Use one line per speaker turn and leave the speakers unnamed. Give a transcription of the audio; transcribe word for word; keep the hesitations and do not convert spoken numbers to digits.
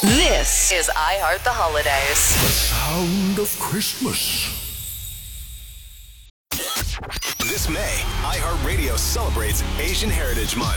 This is I Heart the Holidays.
The sound of Christmas.
This May, iHeartRadio celebrates Asian Heritage Month.